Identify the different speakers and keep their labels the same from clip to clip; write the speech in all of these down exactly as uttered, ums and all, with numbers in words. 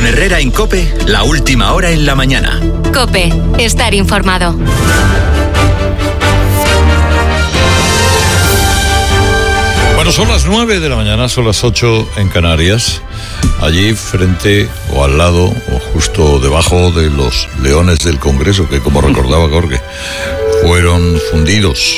Speaker 1: Con Herrera en COPE, la última hora en la mañana.
Speaker 2: COPE, estar informado.
Speaker 3: Bueno, son las nueve de la mañana, son las ocho en Canarias. Allí frente o al lado o justo debajo de los leones del Congreso, que como recordaba Jorge, fueron fundidos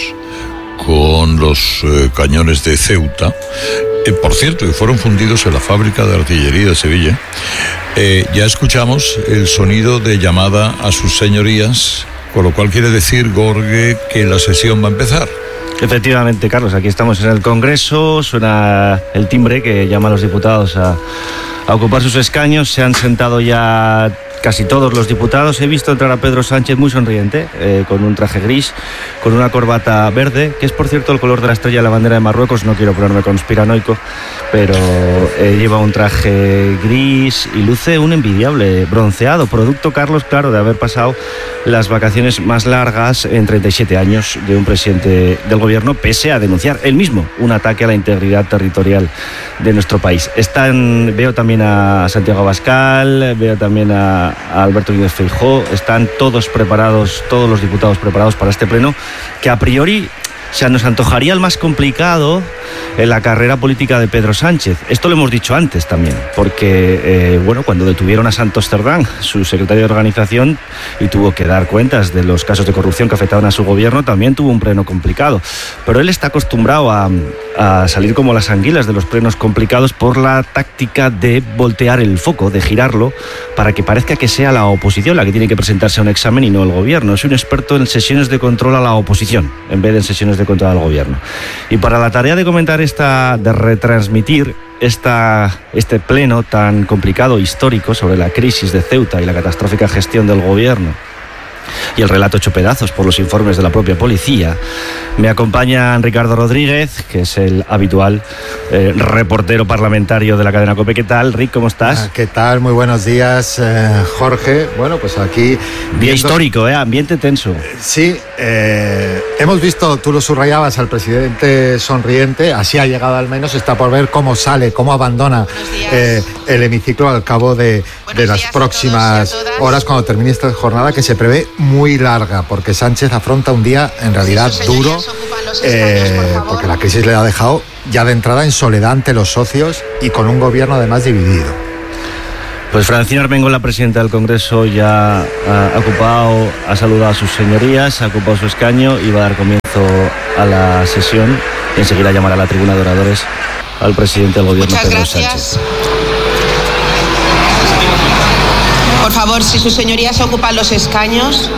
Speaker 3: con los eh, cañones de Ceuta. Eh, por cierto, que fueron fundidos en la fábrica de artillería de Sevilla. Eh, ya escuchamos el sonido de llamada a sus señorías, con lo cual quiere decir, Jorge, que la sesión va a empezar.
Speaker 4: Efectivamente, Carlos, aquí estamos en el Congreso, suena el timbre que llama a los diputados a, a ocupar sus escaños. Se han sentado ya casi todos los diputados. He visto entrar a Pedro Sánchez muy sonriente, eh, con un traje gris, con una corbata verde, que es por cierto el color de la estrella de la bandera de Marruecos. No quiero ponerme conspiranoico, pero eh, lleva un traje gris y luce un envidiable bronceado, producto, Carlos, claro, de haber pasado las vacaciones más largas en treinta y siete años de un presidente del gobierno, pese a denunciar él mismo un ataque a la integridad territorial de nuestro país. Están, veo también a Santiago Abascal, veo también a a Alberto Núñez Feijóo. Están todos preparados, todos los diputados preparados para este pleno, que a priori se nos antojaría el más complicado en la carrera política de Pedro Sánchez. Esto lo hemos dicho antes también, porque eh, bueno, cuando detuvieron a Santos Cerdán, su secretario de organización, y tuvo que dar cuentas de los casos de corrupción que afectaban a su gobierno, también tuvo un pleno complicado. Pero él está acostumbrado a, a salir como las anguilas de los plenos complicados por la táctica de voltear el foco, de girarlo, para que parezca que sea la oposición la que tiene que presentarse a un examen y no el gobierno. Es un experto en sesiones de control a la oposición, en vez de en sesiones de control al gobierno. Y para la tarea de comentar esta, de retransmitir esta, este pleno tan complicado, histórico, sobre la crisis de Ceuta y la catastrófica gestión del gobierno, y el relato hecho pedazos por los informes de la propia policía, me acompaña Ricardo Rodríguez, que es el habitual eh, reportero parlamentario de la cadena COPE. ¿Qué tal, Rick? ¿Cómo estás?
Speaker 5: Ah, ¿Qué tal? Muy buenos días, eh, Jorge. Bueno, pues aquí...
Speaker 4: Día viendo... histórico, ¿eh? Ambiente tenso.
Speaker 5: Sí, eh, hemos visto, tú lo subrayabas, al presidente sonriente. Así ha llegado al menos. Está por ver cómo sale, cómo abandona eh, el hemiciclo al cabo de, de las próximas horas, cuando termine esta jornada, que se prevé muy larga, porque Sánchez afronta un día en realidad duro, eh, porque la crisis le ha dejado ya de entrada en soledad ante los socios y con un gobierno además dividido.
Speaker 4: Pues Francina Armengol, la presidenta del Congreso, ya ha ocupado, ha saludado a sus señorías, ha ocupado su escaño y va a dar comienzo a la sesión, y enseguida llamará a la tribuna de oradores al presidente del gobierno, Pedro Sánchez.
Speaker 6: Por favor, si sus señorías ocupan los escaños.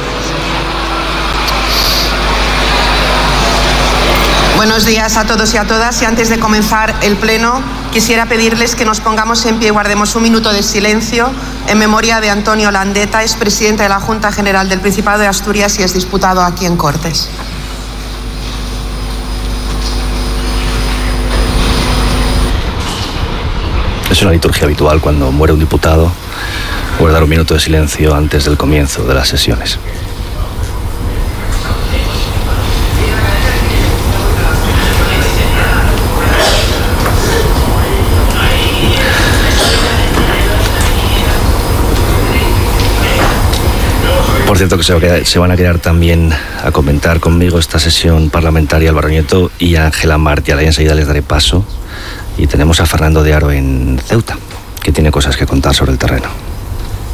Speaker 6: Buenos días a todos y a todas. Y antes de comenzar el pleno, quisiera pedirles que nos pongamos en pie y guardemos un minuto de silencio en memoria de Antonio Landeta, expresidente de la Junta General del Principado de Asturias y exdiputado aquí en Cortes.
Speaker 4: Es una liturgia habitual cuando muere un diputado, guardar un minuto de silencio antes del comienzo de las sesiones. Por cierto, que se, va a quedar, se van a quedar también a comentar conmigo esta sesión parlamentaria Álvaro Nieto y Ángela Martial. Y enseguida les daré paso. Y tenemos a Fernando de Aro en Ceuta, que tiene cosas que contar sobre el terreno.